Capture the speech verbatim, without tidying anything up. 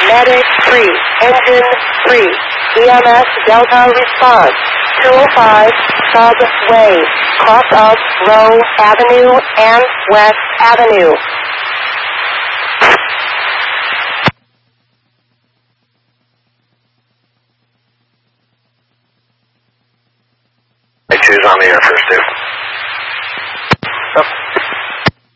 Medic three, engine three, E M S Delta response, two oh five Subway, cross of Rowe Avenue and West Avenue. Two's on the air first, two.